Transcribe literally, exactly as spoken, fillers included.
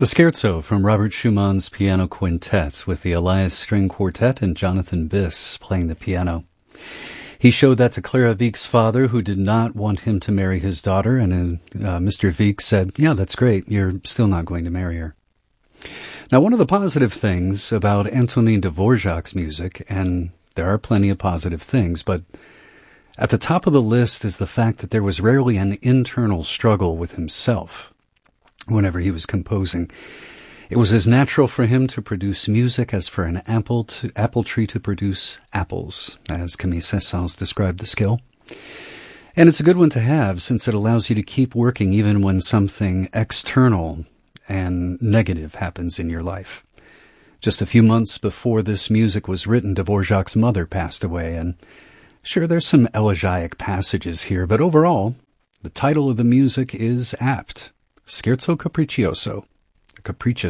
The Scherzo from Robert Schumann's Piano Quintet with the Elias String Quartet and Jonathan Biss playing the piano. He showed that to Clara Wieck's father, who did not want him to marry his daughter, and uh, Mister Wieck said, yeah, that's great, you're still not going to marry her. Now, one of the positive things about Antonin Dvorak's music, and there are plenty of positive things, but at the top of the list is the fact that there was rarely an internal struggle with himself whenever he was composing. It was as natural for him to produce music as for an apple to apple tree to produce apples, as Camille Saint-Saëns described the skill. And it's a good one to have, since it allows you to keep working even when something external and negative happens in your life. Just a few months before this music was written, Dvorak's mother passed away, and sure, there's some elegiac passages here, but overall, the title of the music is apt. Scherzo Capriccioso, a capricious